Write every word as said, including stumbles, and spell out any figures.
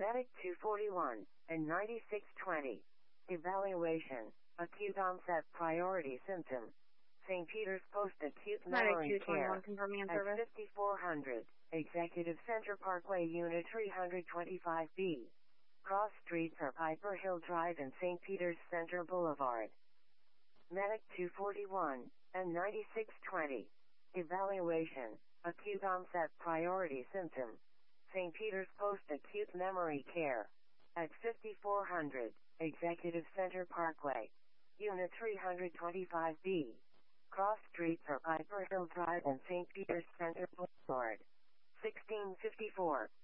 Medic two forty-one and ninety-six twenty. Evaluation. Acute onset priority symptom. Saint Peter's Post-Acute Medic Memory two Care. twenty-one confirming in At service. fifty-four hundred. Executive Center Parkway Unit three twenty-five B. Cross streets are Piper Hill Drive and Saint Peter's Center Boulevard. Medic two forty-one and ninety-six twenty. Evaluation. Acute onset priority symptom. Saint Peter's Post-Acute Memory Care. At fifty-four hundred. Executive Center Parkway. Unit three twenty-five B. Cross streets are Piper Hill Drive and Saint Peter's Center Boulevard. sixteen fifty-four.